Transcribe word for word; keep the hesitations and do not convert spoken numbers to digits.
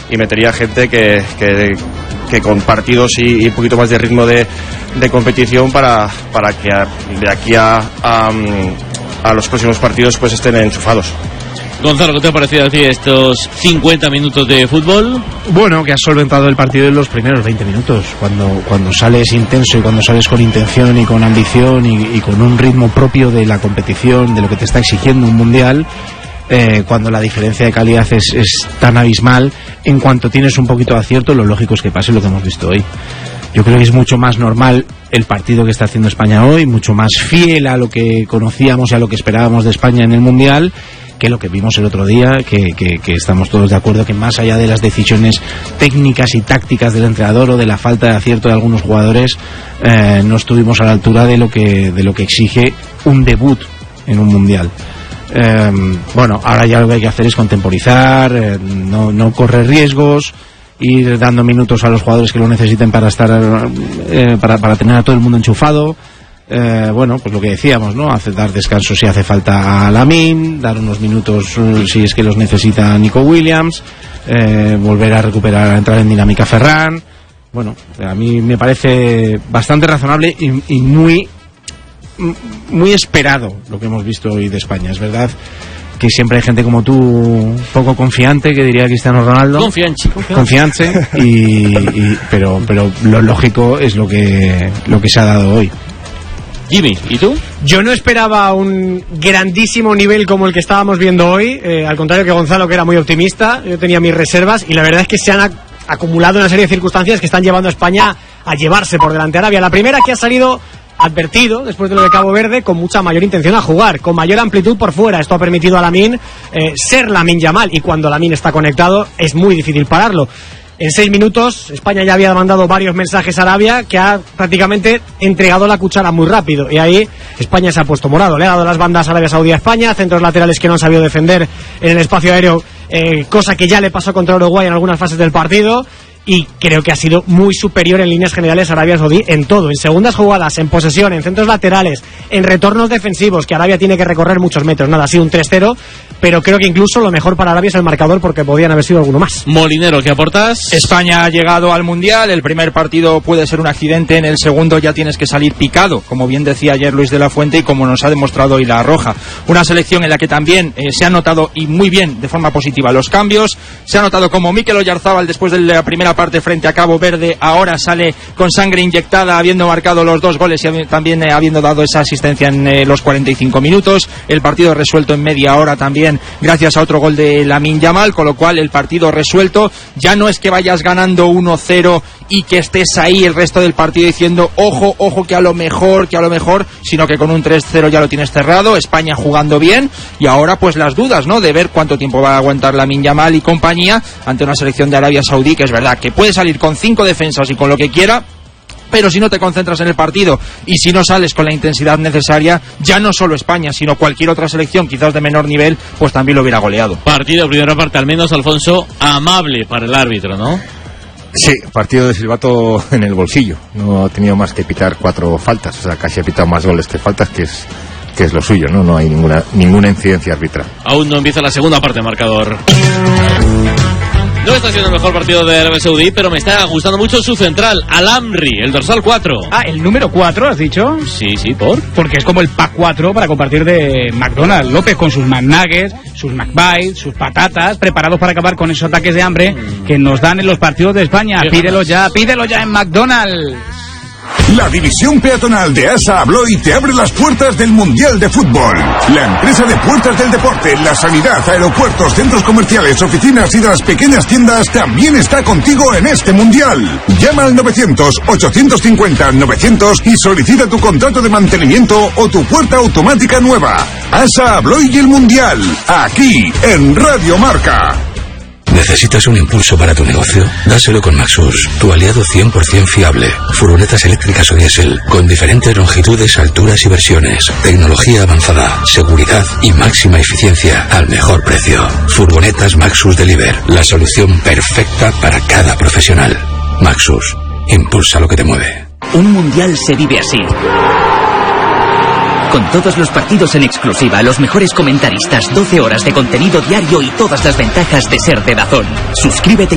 y metería gente que, que, que con partidos y, y un poquito más de ritmo de, de competición para, para que a, de aquí a, a, a los próximos partidos pues estén enchufados. Gonzalo, ¿qué te ha parecido a ti estos cincuenta minutos de fútbol? Bueno, que has solventado el partido en los primeros veinte minutos. Cuando, cuando sales intenso y cuando sales con intención y con ambición y, y con un ritmo propio de la competición, de lo que te está exigiendo un mundial, eh, cuando la diferencia de calidad es, es tan abismal, en cuanto tienes un poquito de acierto, lo lógico es que pase lo que hemos visto hoy. Yo creo que es mucho más normal el partido que está haciendo España hoy, mucho más fiel a lo que conocíamos y a lo que esperábamos de España en el mundial, que lo que vimos el otro día, que, que, que estamos todos de acuerdo que más allá de las decisiones técnicas y tácticas del entrenador o de la falta de acierto de algunos jugadores, eh, no estuvimos a la altura de lo que de lo que exige un debut en un mundial. Eh, bueno, ahora ya lo que hay que hacer es contemporizar, eh, no, no correr riesgos, ir dando minutos a los jugadores que lo necesiten para estar eh, para, para tener a todo el mundo enchufado. Eh, bueno, pues lo que decíamos, ¿no? Hace, dar descanso si hace falta a Lamine, dar unos minutos uh, si es que los necesita Nico Williams, eh, volver a recuperar, a entrar en dinámica Ferran. Bueno, a mí me parece bastante razonable y, y muy muy esperado lo que hemos visto hoy de España. Es verdad que siempre hay gente como tú poco confiante, que diría Cristiano Ronaldo. Confianche. Confianche, y, y, pero, pero lo lógico es lo que, lo que se ha dado hoy. Jimmy, ¿y tú? Yo no esperaba un grandísimo nivel como el que estábamos viendo hoy, eh, al contrario que Gonzalo, que era muy optimista. Yo tenía mis reservas y la verdad es que se han ac- acumulado una serie de circunstancias que están llevando a España a llevarse por delante a Arabia. La primera, que ha salido advertido después de lo de Cabo Verde, con mucha mayor intención a jugar, con mayor amplitud por fuera. Esto ha permitido a Lamine eh, ser Lamine Yamal, y cuando Lamine está conectado es muy difícil pararlo. En seis minutos España ya había mandado varios mensajes a Arabia, que ha prácticamente entregado la cuchara muy rápido, y ahí España se ha puesto morado. Le ha dado las bandas a Arabia Saudí a España, centros laterales que no han sabido defender en el espacio aéreo, eh, cosa que ya le pasó contra Uruguay en algunas fases del partido. Y creo que ha sido muy superior en líneas generales a Arabia Saudí en todo, en segundas jugadas, en posesión, en centros laterales, en retornos defensivos, que Arabia tiene que recorrer muchos metros. Nada, ha sido un tres cero, pero creo que incluso lo mejor para Arabia es el marcador, porque podían haber sido alguno más. Molinero, ¿qué aportas? España ha llegado al Mundial, el primer partido puede ser un accidente, en el segundo ya tienes que salir picado, como bien decía ayer Luis de la Fuente y como nos ha demostrado hoy la Roja. Una selección en la que también eh, se ha notado, y muy bien, de forma positiva, los cambios. Se ha notado como Mikel Oyarzábal, después de la primera parte frente a Cabo Verde, ahora sale con sangre inyectada, habiendo marcado los dos goles y también eh, habiendo dado esa asistencia en eh, los cuarenta y cinco minutos. El partido resuelto en media hora también, gracias a otro gol de Lamine Yamal, con lo cual el partido resuelto. Ya no es que vayas ganando uno cero y que estés ahí el resto del partido diciendo ojo, ojo, que a lo mejor, que a lo mejor, sino que con un tres cero ya lo tienes cerrado. España jugando bien, y ahora pues las dudas, ¿no?, de ver cuánto tiempo va a aguantar Lamine Yamal y compañía ante una selección de Arabia Saudí, que es verdad que puede salir con cinco defensas y con lo que quiera, pero si no te concentras en el partido y si no sales con la intensidad necesaria, ya no solo España, sino cualquier otra selección, quizás de menor nivel, pues también lo hubiera goleado. Partido, primera parte al menos, Alfonso, amable para el árbitro, ¿no? Sí, partido de silbato en el bolsillo. No ha tenido más que pitar cuatro faltas, o sea, casi ha pitado más goles que faltas, que es que es lo suyo, ¿no? No hay ninguna ninguna incidencia arbitral. Aún no empieza la segunda parte, marcador. No está siendo el mejor partido de Arabia Saudí, pero me está gustando mucho su central, Al-Amri, el dorsal cuatro. Ah, el número cuatro, ¿has dicho? Sí, sí, ¿por? Porque es como el pack cuatro para compartir de McDonald's. López, con sus McNuggets, sus McBites, sus patatas, preparados para acabar con esos ataques de hambre que nos dan en los partidos de España. Pídelo ya, pídelo ya en McDonald's. La división peatonal de ASA Abloy te abre las puertas del Mundial de Fútbol. La empresa de puertas del deporte, la sanidad, aeropuertos, centros comerciales, oficinas y de las pequeñas tiendas también está contigo en este Mundial. Llama al novecientos, ochocientos cincuenta, novecientos y solicita tu contrato de mantenimiento o tu puerta automática nueva. ASA Abloy y el Mundial, aquí en Radio Marca. ¿Necesitas un impulso para tu negocio? Dáselo con Maxus, tu aliado cien por ciento fiable. Furgonetas eléctricas o diésel, con diferentes longitudes, alturas y versiones. Tecnología avanzada, seguridad y máxima eficiencia al mejor precio. Furgonetas Maxus Deliver, la solución perfecta para cada profesional. Maxus, impulsa lo que te mueve. Un mundial se vive así. Con todos los partidos en exclusiva, los mejores comentaristas, doce horas de contenido diario y todas las ventajas de ser de DAZN. Suscríbete